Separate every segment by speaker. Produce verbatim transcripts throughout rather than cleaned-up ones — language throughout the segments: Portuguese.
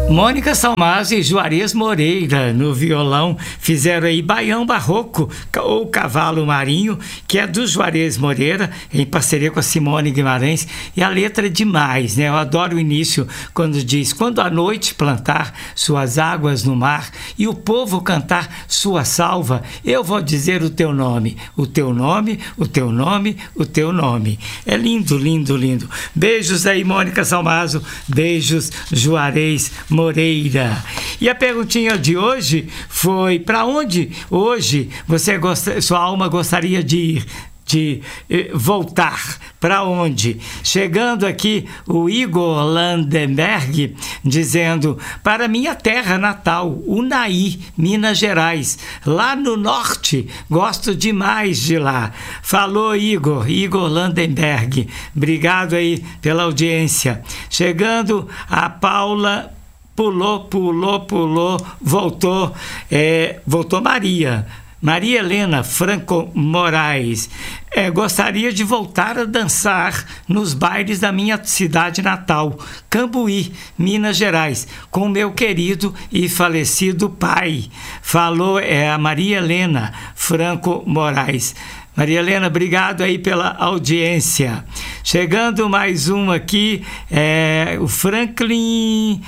Speaker 1: Mônica Salmazo e Juarez Moreira no violão fizeram aí Baião Barroco ou Cavalo Marinho, que é do Juarez Moreira, em parceria com a Simone Guimarães, e a letra é demais, né? Eu adoro o início quando diz: quando a noite plantar suas águas no mar e o povo cantar sua salva, eu vou dizer o teu nome, o teu nome, o teu nome, o teu nome. É lindo, lindo, lindo. Beijos aí, Mônica Salmazo, beijos, Juarez Moreira. E a perguntinha de hoje foi: para onde hoje você gosta, sua alma gostaria de ir, de eh, voltar? Para onde? Chegando aqui o Igor Landenberg dizendo: para minha terra natal, Unai, Minas Gerais, lá no norte, gosto demais de lá. Falou Igor, Igor Landenberg, obrigado aí pela audiência. Chegando a Paula, pulou, pulou, pulou, voltou, é, voltou Maria. Maria Helena Franco Moraes. É, gostaria de voltar a dançar nos bailes da minha cidade natal, Cambuí, Minas Gerais, com meu querido e falecido pai. Falou é a Maria Helena Franco Moraes. Maria Helena, obrigado aí pela audiência. Chegando mais um aqui, é, o Franklin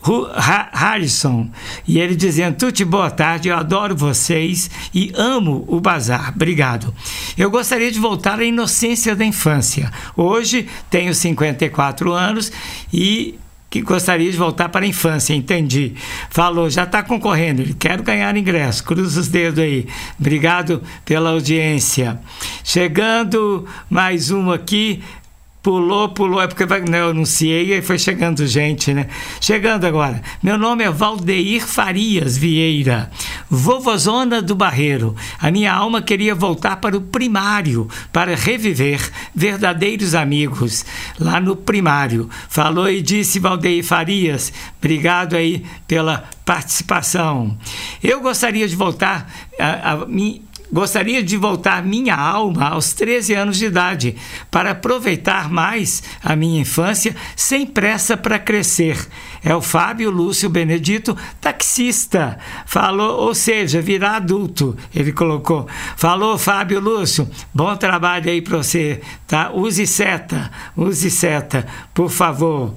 Speaker 1: Harrison, e ele dizendo: Tuti, boa tarde, eu adoro vocês e amo o Bazar, obrigado. Eu gostaria de voltar à inocência da infância. Hoje tenho cinquenta e quatro anos e que gostaria de voltar para a infância, entendi. Falou, já está concorrendo, ele quer ganhar ingresso, cruza os dedos aí. Obrigado pela audiência. Chegando mais um aqui, pulou, pulou, é porque né, eu anunciei e foi chegando gente, né? Chegando agora. Meu nome é Valdeir Farias Vieira, vovozona do Barreiro. A minha alma queria voltar para o primário, para reviver verdadeiros amigos lá no primário. Falou e disse Valdeir Farias, obrigado aí pela participação. Eu gostaria de voltar a, a mim. Gostaria de voltar minha alma aos treze anos de idade, para aproveitar mais a minha infância sem pressa para crescer. É o Fábio Lúcio Benedito, taxista. Falou, ou seja, virar adulto, ele colocou. Falou, Fábio Lúcio, bom trabalho aí para você, tá? Use seta, use seta, por favor.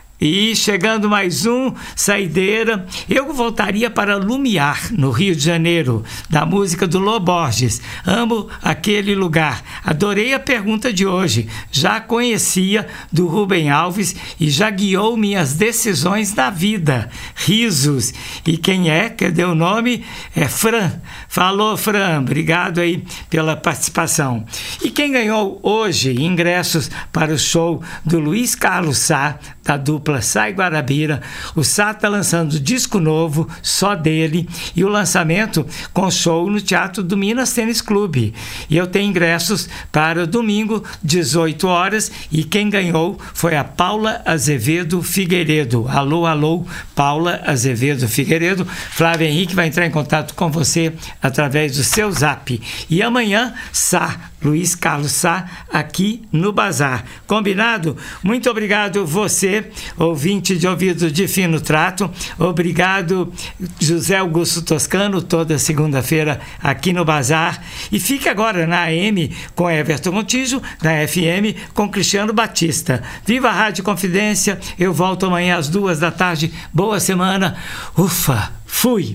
Speaker 1: E chegando mais um, saideira, eu voltaria para Lumiar, no Rio de Janeiro, da música do Lô Borges. Amo aquele lugar. Adorei a pergunta de hoje. Já conhecia do Rubem Alves e já guiou minhas decisões na vida. Risos. E quem é? Cadê o nome? É Fran. Falou, Fran. Obrigado aí pela participação. E quem ganhou hoje ingressos para o show do Luiz Carlos Sá, da dupla Sai Guarabira. O Sá está lançando disco novo, só dele, e o lançamento com show no Teatro do Minas Tênis Clube. E eu tenho ingressos para domingo, dezoito horas, e quem ganhou foi a Paula Azevedo Figueiredo. Alô, alô, Paula Azevedo Figueiredo. Flávio Henrique vai entrar em contato com você através do seu zap. E amanhã, Sá, Luiz Carlos Sá, aqui no Bazar. Combinado? Muito obrigado você, ouvinte de ouvido de fino trato. Obrigado, José Augusto Toscano, toda segunda-feira aqui no Bazar. E fique agora na A M com Everton Montijo, na F M com Cristiano Batista. Viva a Rádio Confidência. Eu volto amanhã às duas da tarde. Boa semana. Ufa, fui!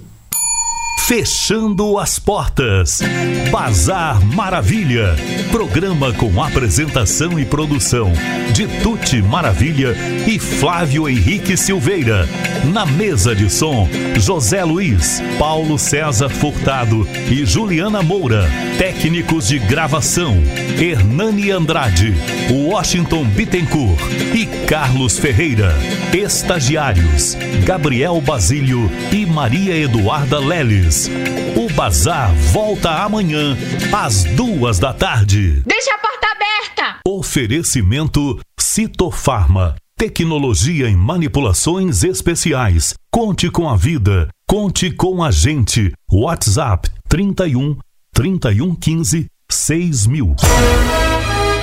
Speaker 2: Fechando as portas. Bazar Maravilha. Programa com apresentação e produção de Tuti Maravilha e Flávio Henrique Silveira. Na mesa de som, José Luiz, Paulo César Furtado e Juliana Moura. Técnicos de gravação, Hernani Andrade, Washington Bittencourt e Carlos Ferreira. Estagiários, Gabriel Basílio e Maria Eduarda Leles. O Bazar volta amanhã às duas da tarde.
Speaker 3: Deixa a porta aberta!
Speaker 2: Oferecimento Citofarma. Tecnologia em manipulações especiais. Conte com a vida. Conte com a gente. WhatsApp trinta e um, trinta e um, quinze, seis mil.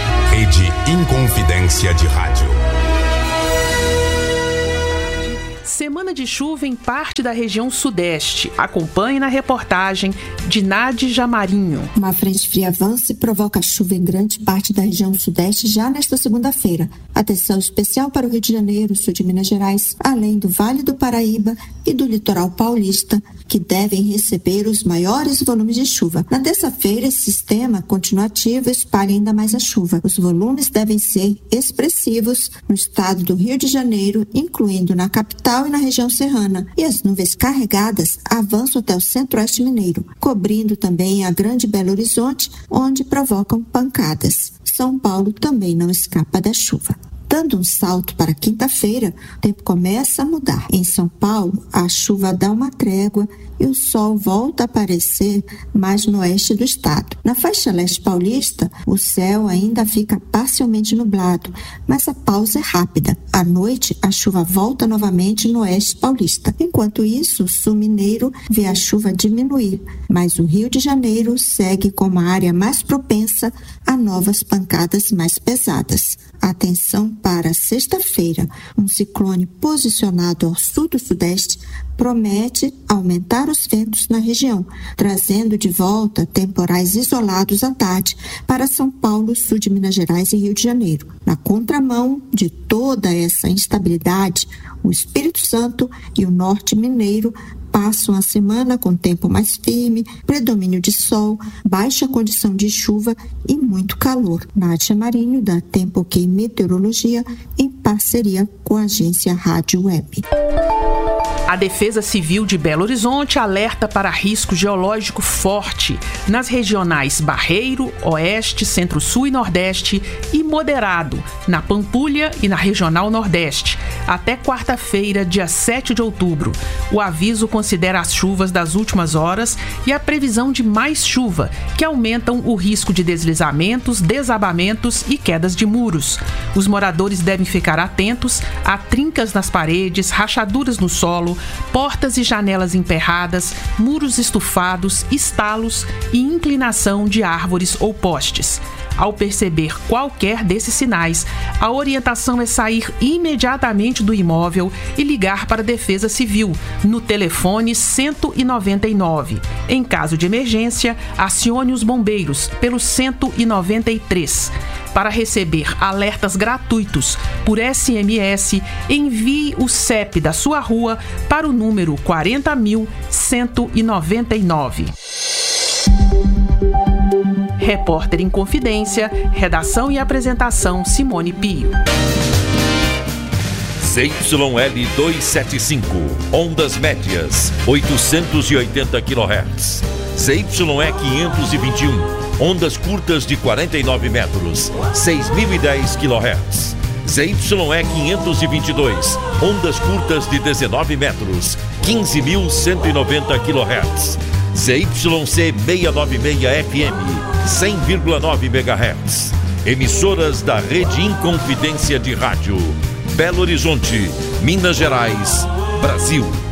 Speaker 4: Rede Inconfidência de Rádio.
Speaker 3: Semana de chuva em parte da região sudeste. Acompanhe na reportagem de Nádia Marinho.
Speaker 4: Uma frente fria avança e provoca chuva em grande parte da região sudeste já nesta segunda-feira. Atenção especial para o Rio de Janeiro, sul de Minas Gerais, além do Vale do Paraíba e do litoral paulista, que devem receber os maiores volumes de chuva. Na terça-feira, esse sistema continuativo espalha ainda mais a chuva. Os volumes devem ser expressivos no estado do Rio de Janeiro, incluindo na capital e na região serrana, e as nuvens carregadas avançam até o centro-oeste mineiro, cobrindo também a Grande Belo Horizonte, onde provocam pancadas. São Paulo também não escapa da chuva. Dando um salto para quinta-feira, o tempo começa a mudar. Em São Paulo, a chuva dá uma trégua e o sol volta a aparecer mais no oeste do estado. Na faixa leste paulista, o céu ainda fica parcialmente nublado, mas a pausa é rápida. À noite, a chuva volta novamente no oeste paulista. Enquanto isso, o sul mineiro vê a chuva diminuir, mas o Rio de Janeiro segue como a área mais propensa a novas pancadas mais pesadas. Atenção para sexta-feira, um ciclone posicionado ao sul do sudeste promete aumentar os ventos na região, trazendo de volta temporais isolados à tarde para São Paulo, sul de Minas Gerais e Rio de Janeiro. Na contramão de toda essa instabilidade, o Espírito Santo e o norte mineiro passam a semana com tempo mais firme, predomínio de sol, baixa condição de chuva e muito calor. Nádia Marinho, da Tempo OK Meteorologia, em parceria com a agência Rádio Web.
Speaker 3: A Defesa Civil de Belo Horizonte alerta para risco geológico forte nas regionais Barreiro, Oeste, Centro-Sul e Nordeste e moderado na Pampulha e na Regional Nordeste, até quarta-feira, dia sete de outubro. O aviso considera as chuvas das últimas horas e a previsão de mais chuva, que aumentam o risco de deslizamentos, desabamentos e quedas de muros. Os moradores devem ficar atentos a trincas nas paredes, rachaduras no solo, portas e janelas emperradas, muros estufados, estalos e inclinação de árvores ou postes. Ao perceber qualquer desses sinais, a orientação é sair imediatamente do imóvel e ligar para a Defesa Civil no telefone cento e noventa e nove. Em caso de emergência, acione os bombeiros pelo cento e noventa e três. Para receber alertas gratuitos por S M S, envie o C E P da sua rua para o número quarenta mil cento e noventa e nove. Repórter em Confidência, redação e apresentação Simone Pio.
Speaker 5: Z Y L duzentos e setenta e cinco, ondas médias, oitocentos e oitenta quilohertz. Z Y E quinhentos e vinte e um, ondas curtas de quarenta e nove metros, seis mil e dez quilohertz. Z Y E quinhentos e vinte e dois, ondas curtas de dezenove metros, quinze mil cento e noventa quilohertz. Z Y C seiscentos e noventa e seis F M, cem vírgula nove megahertz. Emissoras da Rede Inconfidência de Rádio. Belo Horizonte, Minas Gerais, Brasil.